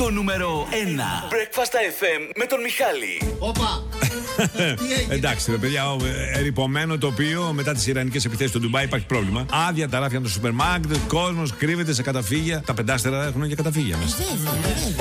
Το νούμερο 1. Breakfast FM με τον Μιχάλη. Όπα! Εντάξει, παιδιά, ερειπωμένο τοπίο μετά τις ιρανικές επιθέσεις στο Ντουμπάι υπάρχει πρόβλημα. Άδεια τα ράφια των σούπερ μάρκετ, κόσμος κρύβεται σε καταφύγια. Τα πεντάστερα έχουν και καταφύγια μέσα.